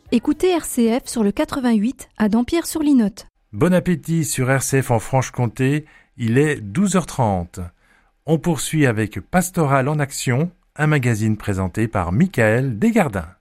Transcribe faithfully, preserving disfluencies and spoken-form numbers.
Écoutez R C F sur le quatre-vingt-huit à Dampierre-sur-Linnotte. Bon appétit sur R C F en Franche-Comté, il est douze heures trente. On poursuit avec Pastoral en action, un magazine présenté par Michael Desgardins.